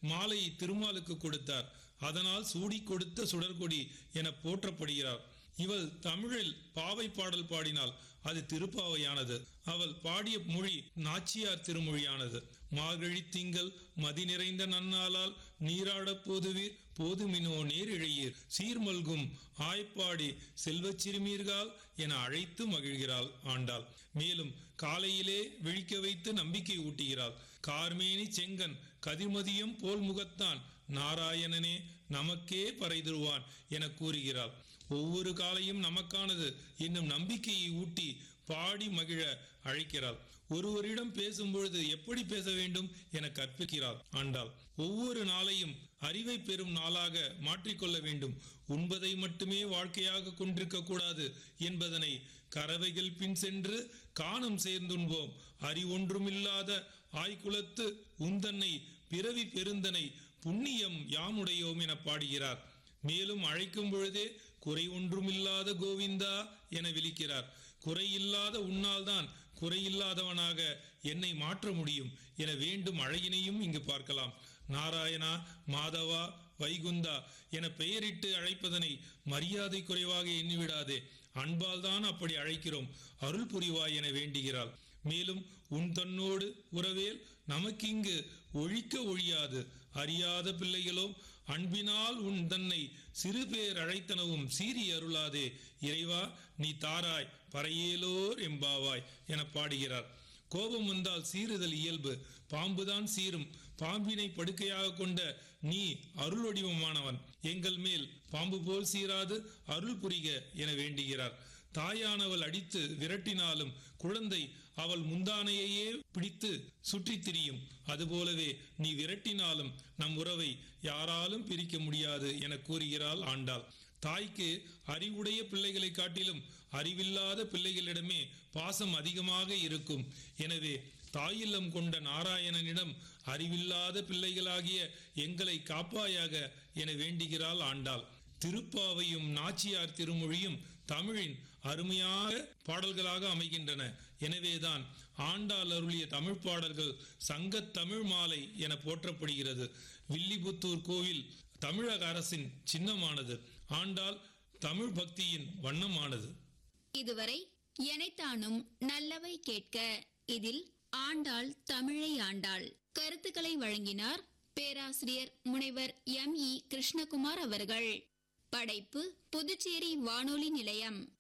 மாலையை திருமாலுக்கு கொடுத்தார். அதனால் சூடி கொடுத்த சுடர்கொடி என போற்றப்படுகிறார். இவள் தமிழில் பாவை பாடல் பாடினாள். அது திருப்பாவையானது. அவள் பாடிய மொழி நாச்சியார் திருமொழியானது. மார்கழி திங்கள் மதி நிறைந்த நன்னாளால் நீராடப் போதுவீர் போதுமினோ நேரிழையீர் சீர்மல்கும் ஆய்ப்பாடி செல்வச் சிறுமீர்கள் என அழைத்து மகிழ்கிறாள் ஆண்டாள். மேலும் காலையிலே விழிக்க வைத்து நம்பிக்கை ஊட்டுகிறாள். கார்மேனி செங்கன் கதிர்மதியம் போல் முகத்தான் நாராயணனே நமக்கே பறை தருவான் என கூறுகிறாள். ஒவ்வொரு காலையும் நமக்கானது என்னும் நம்பிக்கையை ஊட்டி பாடி மகிழ அழைக்கிறாள். ஒருவரிடம் பேசும் பொழுது எப்படி பேச வேண்டும் என கற்பிக்கிறாள் ஆண்டாள். ஒவ்வொரு நாளையும் அறிவை பெறும் நாளாக மாற்றிக்கொள்ள வேண்டும். உண்பதை மட்டுமே வாழ்க்கையாக கொண்டிருக்க கூடாது என்பதனை கறவைகள் பின் சென்று காணம் சேர்ந்துண்போம் அறிவொன்றுமில்லாத ஆய்குலத்து உந்தன்னை பிறவி பெருந்தனை புண்ணியம் யாமுடையோம் என பாடுகிறார். மேலும் அழைக்கும் பொழுதே குறை ஒன்றுமில்லாத கோவிந்தா என விழிக்கிறார். குறையில்லாத உன்னால்தான் குறையில்லாதவனாக என்னை மாற்ற முடியும் என வேண்டும் அழகினையும் இங்கு பார்க்கலாம். நாராயணா, மாதவா, வைகுந்தா என பெயரிட்டு அழைப்பதனை மரியாதை குறைவாக எண்ணிவிடாதே. அன்பால் தான் அப்படி அழைக்கிறோம், அருள் புரிவாய் என வேண்டுகிறாள். மேலும் உன் தன்னோடு உறவேல் நமக்கிங்கு ஒழிக்க ஒழியாது அறியாத பிள்ளைகளோ அன்பினால் உன் தன்னை சிறு பேர் அழைத்தனவும் சீறி அருளாதே இறைவா நீ தாராய் பறையேலோர் எம்பாவாய் என பாடுகிறார். கோபம் வந்தால் சீறுதல் இயல்பு, பாம்புதான் சீரும். பாம்பினை படுக்கையாக கொண்ட நீ அருள் வடிவமானவன், எங்கள் மேல் பாம்பு போல் சீராது அருள் புரிக என வேண்டுகிறார். தாயானவள் அடித்து விரட்டினாலும் குழந்தை அவள் முந்தானையையே பிடித்து சுற்றி திரியும். அதுபோலவே நீ விரட்டினாலும் நம் உறவை யாராலும் பிரிக்க முடியாது என கூறுகிறாள் ஆண்டாள். தாய்க்கு அறிவுடைய பிள்ளைகளை காட்டிலும் அறிவில்லாத பிள்ளைகளிடமே பாசம் அதிகமாக இருக்கும். எனவே தாயில்லம் கொண்ட நாராயணனிடம் அறிவில்லாத பிள்ளைகளாகிய எங்களை காப்பாயாக என வேண்டுகிறாள் ஆண்டாள். திருப்பாவையும் நாச்சியார் திருமொழியும் தமிழின் அருமையாக பாடல்களாக அமைகின்றன. எனவேதான் ஆண்டாள் அருளிய தமிழ் பாடல்கள் சங்கத் தமிழ் மாலை என போற்றப்படுகிறது. வில்லிபுத்தூர் கோவில் தமிழக அரசின் சின்னமானது. ஆண்டாள் தமிழ் பக்தியின் வண்ணமானது. இதுவரை எனைத்தானும் நல்லவை கேட்க இதில் ஆண்டாள் தமிழை ஆண்டாள் கருத்துக்களை வழங்கினார் பேராசிரியர் முனைவர் ME கிருஷ்ணகுமார் அவர்கள். படைப்பு புதுச்சேரி வானொலி நிலையம்.